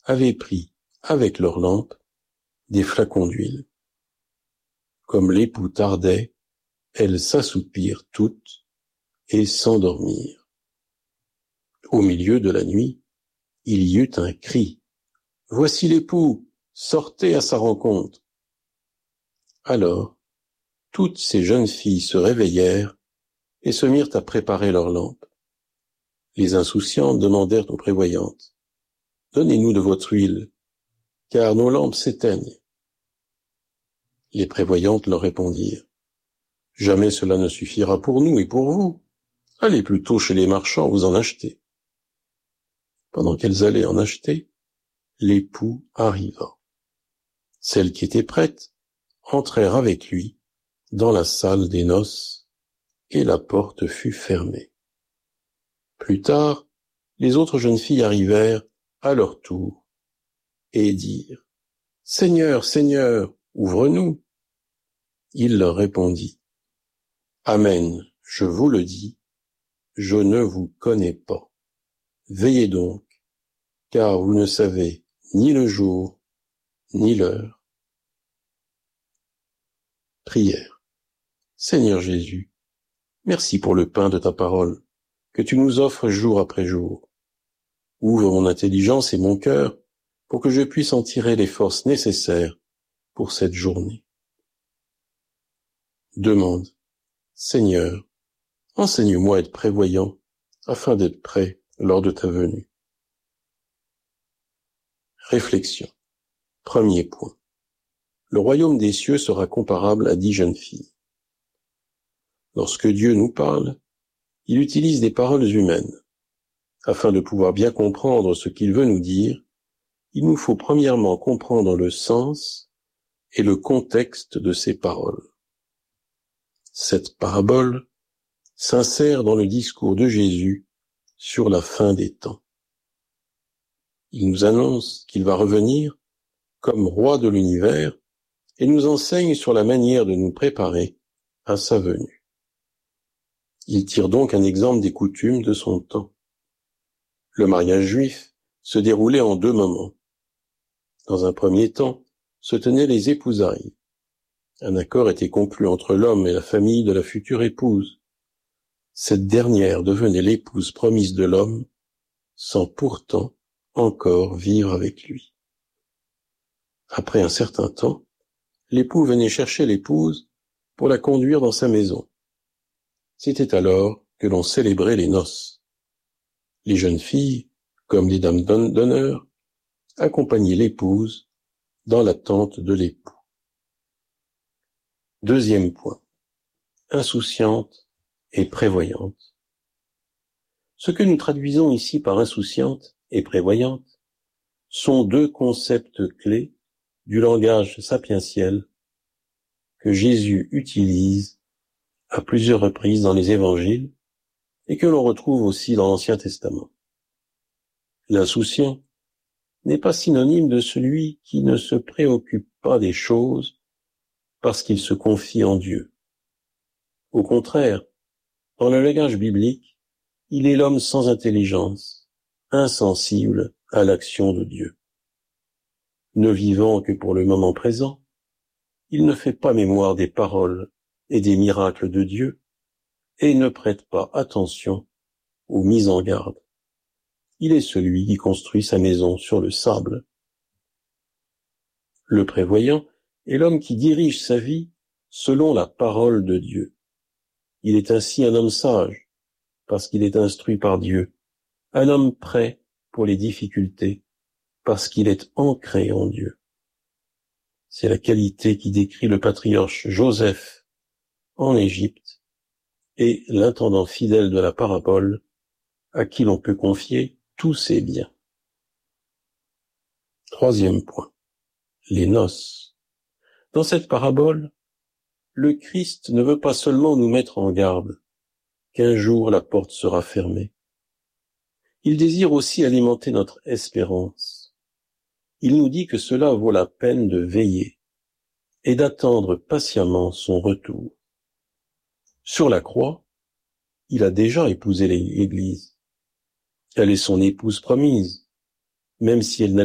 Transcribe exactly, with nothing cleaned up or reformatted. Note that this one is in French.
avaient pris, avec leurs lampes, des flacons d'huile. Comme l'époux tardait, elles s'assoupirent toutes et s'endormirent. Au milieu de la nuit, il y eut un cri. « Voici l'époux, sortez à sa rencontre !» Alors, toutes ces jeunes filles se réveillèrent et se mirent à préparer leurs lampes. Les insouciantes demandèrent aux prévoyantes: « Donnez-nous de votre huile, car nos lampes s'éteignent. » Les prévoyantes leur répondirent: « Jamais cela ne suffira pour nous et pour vous. Allez plutôt chez les marchands vous en acheter. » Pendant qu'elles allaient en acheter, l'époux arriva. Celles qui étaient prêtes entrèrent avec lui dans la salle des noces, et la porte fut fermée. Plus tard, les autres jeunes filles arrivèrent à leur tour et dirent: « Seigneur, Seigneur, ouvre-nous. » Il leur répondit: « Amen, je vous le dis, je ne vous connais pas. Veillez donc, car vous ne savez ni le jour, ni l'heure. » Prière. Seigneur Jésus, merci pour le pain de ta parole que tu nous offres jour après jour. Ouvre mon intelligence et mon cœur pour que je puisse en tirer les forces nécessaires pour cette journée. Demande: Seigneur, enseigne-moi à être prévoyant afin d'être prêt lors de ta venue. Réflexion. Premier point. Le royaume des cieux sera comparable à dix jeunes filles. Lorsque Dieu nous parle, il utilise des paroles humaines. Afin de pouvoir bien comprendre ce qu'il veut nous dire, il nous faut premièrement comprendre le sens et le contexte de ces paroles. Cette parabole s'insère dans le discours de Jésus sur la fin des temps. Il nous annonce qu'il va revenir comme roi de l'univers et nous enseigne sur la manière de nous préparer à sa venue. Il tire donc un exemple des coutumes de son temps. Le mariage juif se déroulait en deux moments. Dans un premier temps, se tenaient les épousailles. Un accord était conclu entre l'homme et la famille de la future épouse. Cette dernière devenait l'épouse promise de l'homme, sans pourtant encore vivre avec lui. Après un certain temps, l'époux venait chercher l'épouse pour la conduire dans sa maison. C'était alors que l'on célébrait les noces. Les jeunes filles, comme les dames d'honneur, accompagnaient l'épouse dans l'attente de l'époux. Deuxième point. Insouciante et prévoyante. Ce que nous traduisons ici par insouciante et prévoyante sont deux concepts clés du langage sapientiel que Jésus utilise à plusieurs reprises dans les évangiles et que l'on retrouve aussi dans l'Ancien Testament. L'insouciant n'est pas synonyme de celui qui ne se préoccupe pas des choses parce qu'il se confie en Dieu. Au contraire, dans le langage biblique, il est l'homme sans intelligence, insensible à l'action de Dieu. Ne vivant que pour le moment présent, il ne fait pas mémoire des paroles et des miracles de Dieu et ne prête pas attention aux mises en garde. Il est celui qui construit sa maison sur le sable. Le prévoyant est l'homme qui dirige sa vie selon la parole de Dieu. Il est ainsi un homme sage, parce qu'il est instruit par Dieu, un homme prêt pour les difficultés, parce qu'il est ancré en Dieu. C'est la qualité qui décrit le patriarche Joseph en Égypte et l'intendant fidèle de la parabole à qui l'on peut confier tous ses biens. Troisième point. Les noces. Dans cette parabole, le Christ ne veut pas seulement nous mettre en garde qu'un jour la porte sera fermée. Il désire aussi alimenter notre espérance. Il nous dit que cela vaut la peine de veiller et d'attendre patiemment son retour. Sur la croix, il a déjà épousé l'Église. Elle est son épouse promise, même si elle n'a